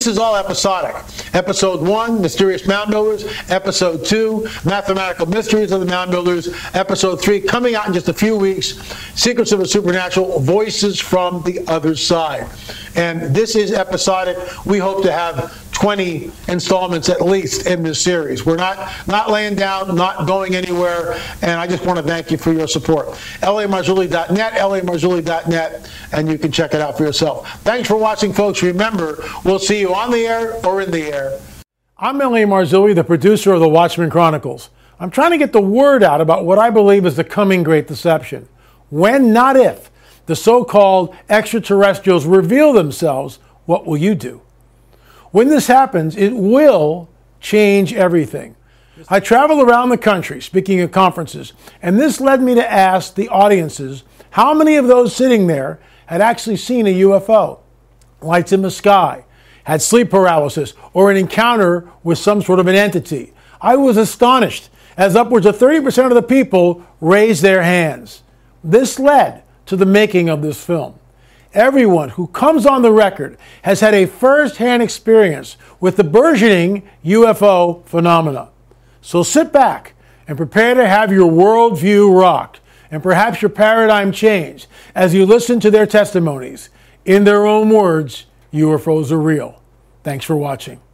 This is all episodic. Episode 1, Mysterious Mound Builders. Episode 2, Mathematical Mysteries of the Mound Builders. Episode 3, coming out in just a few weeks, Secrets of the Supernatural, Voices from the Other Side. And this is episodic. We hope to have 20 installments at least in this series. We're not laying down, not going anywhere, and I just want to thank you for your support. LAMarzulli.net, LAMarzulli.net, and you can check it out for yourself. Thanks for watching, folks. Remember, we'll see you on the air or in the air. I'm L.A. Marzulli, the producer of the Watchmen Chronicles. I'm trying to get the word out about what I believe is the coming great deception. When, not if, the so-called extraterrestrials reveal themselves, what will you do? When this happens, it will change everything. I travel around the country speaking at conferences, and this led me to ask the audiences how many of those sitting there had actually seen a UFO, lights in the sky, had sleep paralysis, or an encounter with some sort of an entity. I was astonished, as upwards of 30% of the people raised their hands. This led to the making of this film. Everyone who comes on the record has had a first-hand experience with the burgeoning UFO phenomena. So sit back and prepare to have your worldview rocked and perhaps your paradigm changed as you listen to their testimonies. In their own words, UFOs are real. Thanks for watching.